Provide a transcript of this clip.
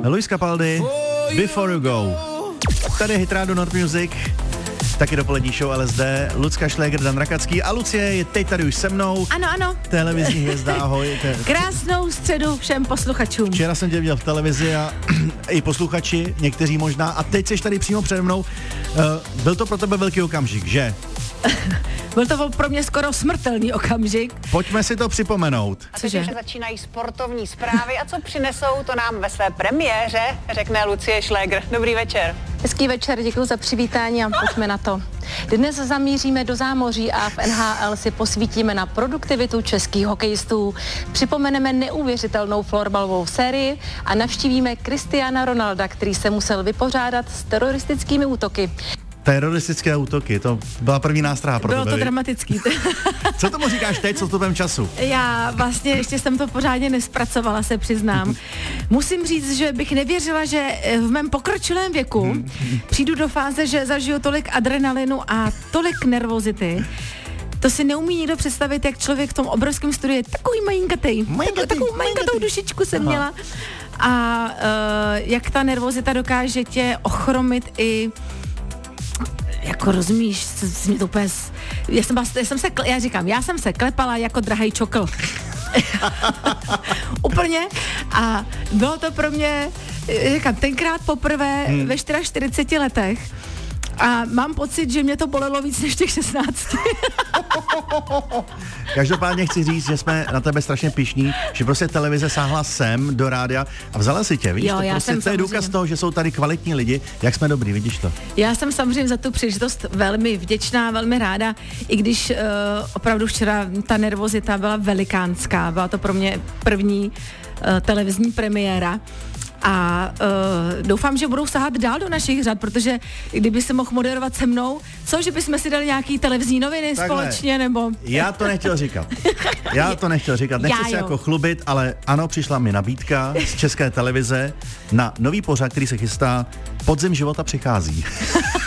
Luis Capaldi, Before You Go. Tady je Hitrádio Nord Music, taky dopolední show LSD, Lucka Šlégr, Dan Rakacký a Lucie je teď tady už se mnou. Ano. Televizní hvězda, ahoj. Krásnou středu všem posluchačům. Včera jsem tě viděl v televizi a i posluchači, někteří možná, a teď jsi tady přímo přede mnou. Byl to pro tebe velký okamžik, že? Byl to pro mě skoro smrtelný okamžik. Pojďme si to připomenout. A teď už začínají sportovní zprávy a co přinesou, to nám ve své premiéře řekne Lucie Šlégr. Dobrý večer. Hezký večer, děkuji za přivítání a pojďme na to. Dnes zamíříme do zámoří a v NHL si posvítíme na produktivitu českých hokejistů. Připomeneme neuvěřitelnou florbalovou sérii a navštívíme Cristiana Ronalda, který se musel vypořádat s teroristickými útoky. Teroristické útoky, to byla první nástraha pro tebe. Bylo to dramatický. Co tomu říkáš teď, co stupem času? Já vlastně ještě jsem to pořádně nespracovala, se přiznám. Musím říct, že bych nevěřila, že v mém pokročilém věku přijdu do fáze, že zažiju tolik adrenalinu a tolik nervozity. To si neumí nikdo představit, jak člověk v tom obrovském studiu je takový takovou malinkatou dušičku jsem měla. A jak ta nervozita dokáže tě ochromit i jako rozumíš, mě to úplně... Já jsem se klepala jako drahej čokl. Úplně. A bylo to pro mě, říkám, tenkrát poprvé ve 44 letech. A mám pocit, že mě to bolelo víc než těch 16. Každopádně chci říct, že jsme na tebe strašně pyšní, že prostě televize sáhla sem do rádia a vzala si tě, víš? Jo, to je důkaz toho, že jsou tady kvalitní lidi, jak jsme dobrý, vidíš to? Já jsem samozřejmě za tu příležitost velmi vděčná, velmi ráda, i když opravdu včera ta nervozita byla velikánská, byla to pro mě první televizní premiéra. A doufám, že budou sahat dál do našich řad, protože kdyby se mohl moderovat se mnou, že bychom si dali nějaký televizní noviny společně, nebo... Já to nechtěl říkat. Nechci se jako chlubit, ale ano, přišla mi nabídka z České televize na nový pořad, který se chystá Podzim života přichází.